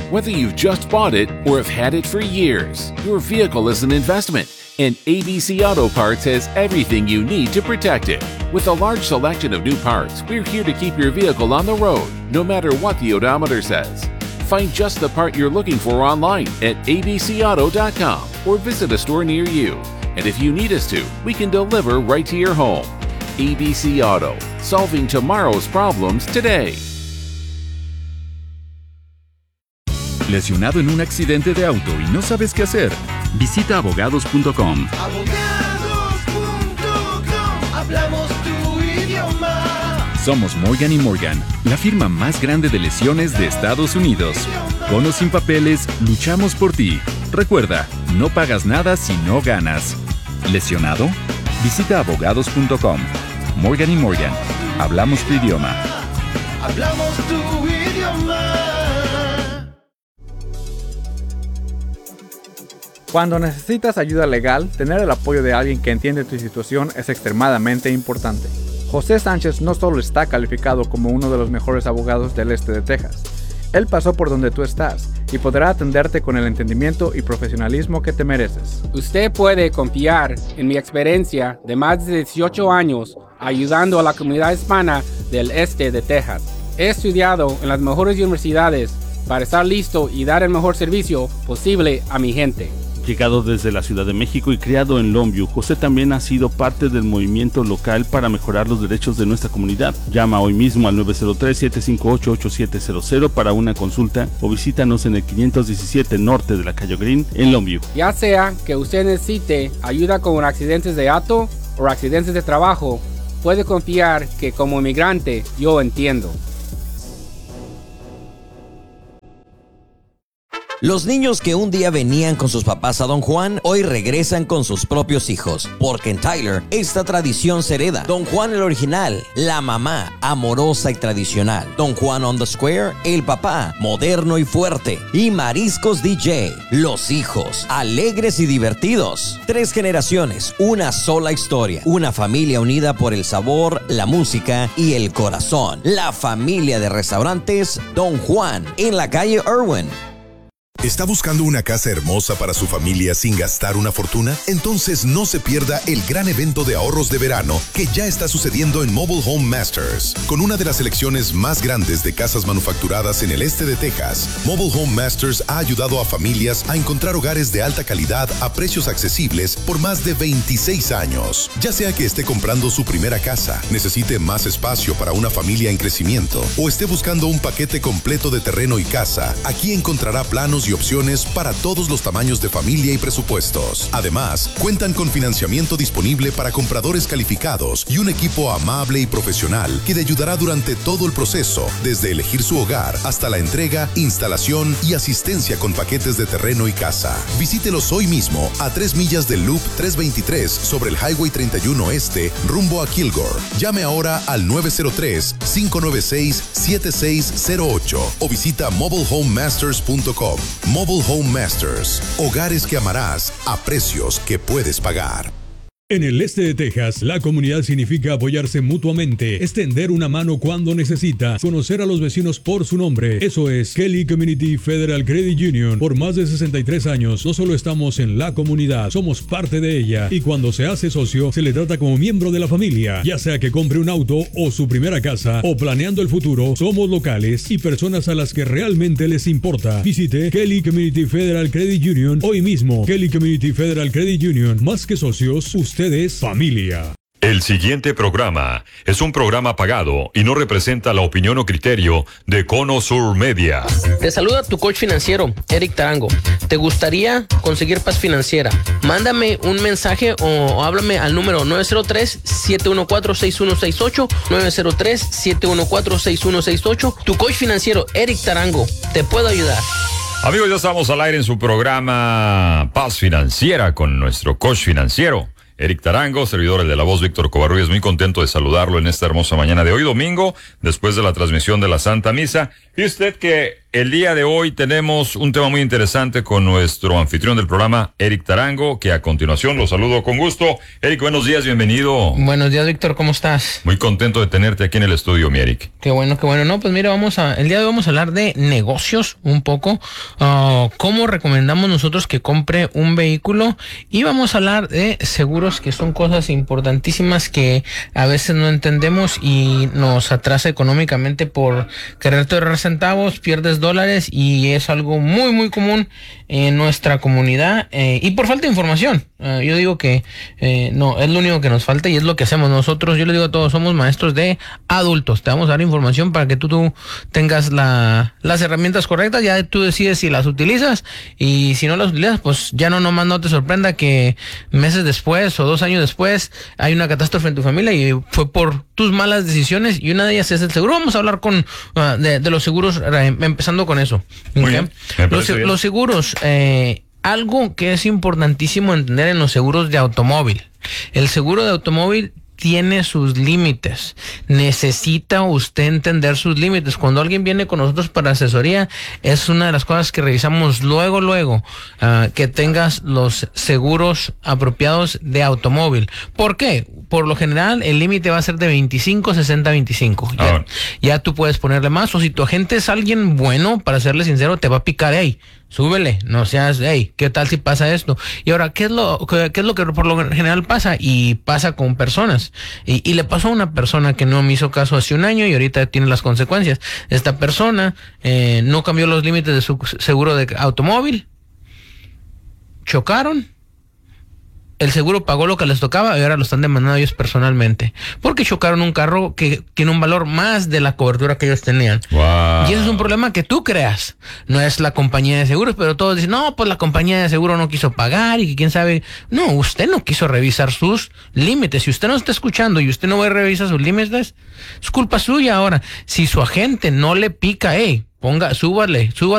Whether you've just bought it or have had it for years, your vehicle is an investment, and ABC Auto Parts has everything you need to protect it. With a large selection of new parts, we're here to keep your vehicle on the road, no matter what the odometer says. Find just the part you're looking for online at abcauto.com or visit a store near you. And if you need us to, we can deliver right to your home. ABC Auto, solving tomorrow's problems today. ¿Lesionado en un accidente de auto y no sabes qué hacer? Visita abogados.com. Abogados.com, hablamos tu idioma. Somos Morgan & Morgan, la firma más grande de lesiones de Estados Unidos. Con o sin papeles, luchamos por ti. Recuerda, no pagas nada si no ganas. ¿Lesionado? Visita abogados.com. Morgan & Morgan, hablamos tu idioma. Hablamos tu idioma. Cuando necesitas ayuda legal, tener el apoyo de alguien que entiende tu situación es extremadamente importante. José Sánchez no solo está calificado como uno de los mejores abogados del este de Texas, él pasó por donde tú estás y podrá atenderte con el entendimiento y profesionalismo que te mereces. Usted puede confiar en mi experiencia de más de 18 años ayudando a la comunidad hispana del este de Texas. He estudiado en las mejores universidades para estar listo y dar el mejor servicio posible a mi gente. Llegado desde la Ciudad de México y criado en Longview, José también ha sido parte del movimiento local para mejorar los derechos de nuestra comunidad. Llama hoy mismo al 903-758-8700 para una consulta o visítanos en el 517 norte de la calle Green en Longview. Ya sea que usted necesite ayuda con accidentes de auto o accidentes de trabajo, puede confiar que como inmigrante yo entiendo. Los niños que un día venían con sus papás a Don Juan, hoy regresan con sus propios hijos. Porque en Tyler, esta tradición se hereda. Don Juan el original, la mamá, amorosa y tradicional. Don Juan on the Square, el papá, moderno y fuerte. Y Mariscos DJ, los hijos, alegres y divertidos. 3 generaciones, una sola historia. Una familia unida por el sabor, la música y el corazón. La familia de restaurantes Don Juan, en la calle Irwin. ¿Está buscando una casa hermosa para su familia sin gastar una fortuna? Entonces no se pierda el gran evento de ahorros de verano que ya está sucediendo en Mobile Home Masters. Con una de las selecciones más grandes de casas manufacturadas en el este de Texas, Mobile Home Masters ha ayudado a familias a encontrar hogares de alta calidad a precios accesibles por más de 26 años. Ya sea que esté comprando su primera casa, necesite más espacio para una familia en crecimiento o esté buscando un paquete completo de terreno y casa, aquí encontrará planos y opciones para todos los tamaños de familia y presupuestos. Además, cuentan con financiamiento disponible para compradores calificados y un equipo amable y profesional que le ayudará durante todo el proceso, desde elegir su hogar hasta la entrega, instalación y asistencia con paquetes de terreno y casa. Visítelos hoy mismo a 3 millas del Loop 323 sobre el Highway 31 Este, rumbo a Kilgore. Llame ahora al 903-596-7608 o visita mobilehomemasters.com. Mobile Home Masters, hogares que amarás a precios que puedes pagar. En el este de Texas, la comunidad significa apoyarse mutuamente, extender una mano cuando necesita, conocer a los vecinos por su nombre. Eso es Kelly Community Federal Credit Union. Por más de 63 años, no solo estamos en la comunidad, somos parte de ella. Y cuando se hace socio, se le trata como miembro de la familia. Ya sea que compre un auto o su primera casa, o planeando el futuro, somos locales y personas a las que realmente les importa. Visite Kelly Community Federal Credit Union hoy mismo. Kelly Community Federal Credit Union, más que socios, ustedes familia. El siguiente programa es un programa pagado y no representa la opinión o criterio de Cono Sur Media. Te saluda tu coach financiero, Eric Tarango. ¿Te gustaría conseguir paz financiera? Mándame un mensaje o háblame al número 903-714-6168, 903-714-6168. Tu coach financiero, Eric Tarango, te puedo ayudar. Amigos, ya estamos al aire en su programa Paz Financiera con nuestro coach financiero, Eric Tarango, servidor de La Voz, Víctor Covarrubias. Muy contento de saludarlo en esta hermosa mañana de hoy, domingo, después de la transmisión de la Santa Misa. Y usted que El día de hoy tenemos un tema muy interesante con nuestro anfitrión del programa, Eric Tarango, que a continuación lo saludo con gusto. Eric, buenos días, bienvenido. Buenos días, Víctor, ¿cómo estás? Muy contento de tenerte aquí en el estudio, mi Eric. Qué bueno, qué bueno. No, pues mira, el día de hoy vamos a hablar de negocios un poco, cómo recomendamos nosotros que compre un vehículo, y vamos a hablar de seguros, que son cosas importantísimas que a veces no entendemos y nos atrasa económicamente por querer ahorrar centavos, pierdes dólares, y es algo muy muy común en nuestra comunidad, y por falta de información. Yo digo que no, es lo único que nos falta y es lo que hacemos nosotros. Yo le digo a todos, somos maestros de adultos, te vamos a dar información para que tú tengas las herramientas correctas. Ya tú decides si las utilizas, y si no las utilizas, pues ya nomás no te sorprenda que meses después o 2 años después hay una catástrofe en tu familia y fue por tus malas decisiones, y una de ellas es el seguro. Vamos a hablar de los seguros, empezando con eso. Muy bien. Los seguros, algo que es importantísimo entender en los seguros de automóvil. El seguro de automóvil tiene sus límites. Necesita usted entender sus límites. Cuando alguien viene con nosotros para asesoría, es una de las cosas que revisamos luego, que tengas los seguros apropiados de automóvil. ¿Por qué? Por lo general, el límite va a ser de 25, 60, 25. Ya tú puedes ponerle más, o si tu agente es alguien bueno, para serle sincero, te va a picar, hey, súbele, no seas, hey, ¿qué tal si pasa esto? Y ahora, ¿qué es lo que por lo general pasa? Y pasa con personas. Y le pasó a una persona que no me hizo caso hace 1 año y ahorita tiene las consecuencias. Esta persona no cambió los límites de su seguro de automóvil. Chocaron. El seguro pagó lo que les tocaba y ahora lo están demandando ellos personalmente, porque chocaron un carro que tiene un valor más de la cobertura que ellos tenían. Wow. Y ese es un problema que tú creas, no es la compañía de seguros, pero todos dicen, no, pues la compañía de seguro no quiso pagar y que quién sabe. No, usted no quiso revisar sus límites. Si usted no está escuchando y usted no va a revisar sus límites, es culpa suya. Ahora, si su agente no le pica, súbale